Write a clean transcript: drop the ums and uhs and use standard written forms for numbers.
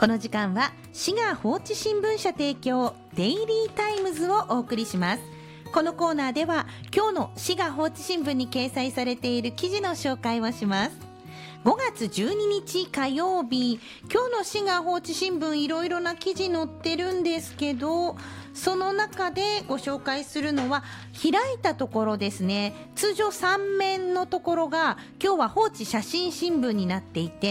この時間は滋賀放置新聞社提供デイリータイムズをお送りします。このコーナーでは今日の滋賀放置新聞に掲載されている記事の紹介をします。5月12日火曜日、今日の滋賀放置新聞いろいろな記事載ってるんですけど、その中でご紹介するのは開いたところですね。通常3面のところが今日は放置写真新聞になっていて、